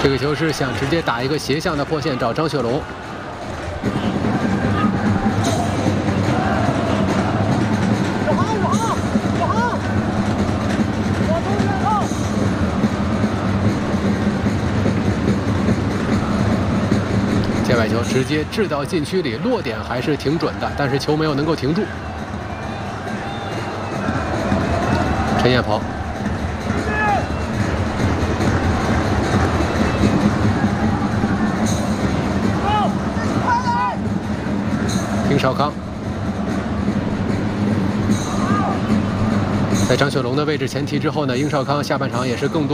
这个球是想直接打一个斜向的破线找张雪龙。 界外球直接掷到禁区里，落点还是挺准的，但是球没有能够停住。陈彦鹏，丁少康，在张雪龙的位置前提之后呢，殷少康下半场也是更多。